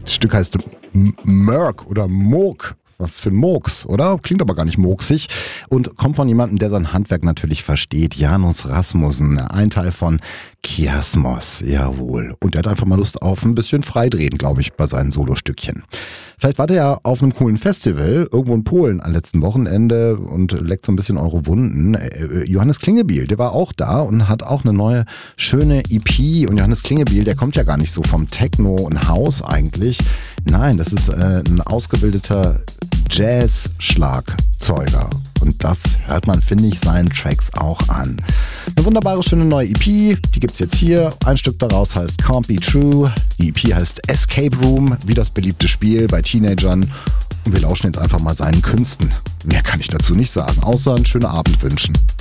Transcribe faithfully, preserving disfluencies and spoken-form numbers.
Das Stück heißt M- Merc oder Murk. Was für ein Murks, oder? Klingt aber gar nicht murksig. Und kommt von jemandem, der sein Handwerk natürlich versteht. Janus Rasmussen, ein Teil von Kiasmos, jawohl. Und der hat einfach mal Lust auf ein bisschen Freidrehen, glaube ich, bei seinen Solostückchen. Vielleicht war der ja auf einem coolen Festival, irgendwo in Polen am letzten Wochenende und leckt so ein bisschen eure Wunden. Johannes Klingebiel, der war auch da und hat auch eine neue, schöne E P. Und Johannes Klingebiel, der kommt ja gar nicht so vom Techno und House eigentlich. Nein, das ist äh, ein ausgebildeter Jazz-Schlagzeuger. Und das hört man, finde ich, seinen Tracks auch an. Eine wunderbare, schöne neue E P, die gibt's jetzt hier. Ein Stück daraus heißt Can't Be True. Die E P heißt Escape Room, wie das beliebte Spiel bei Teenagern. Und wir lauschen jetzt einfach mal seinen Künsten. Mehr kann ich dazu nicht sagen, außer einen schönen Abend wünschen.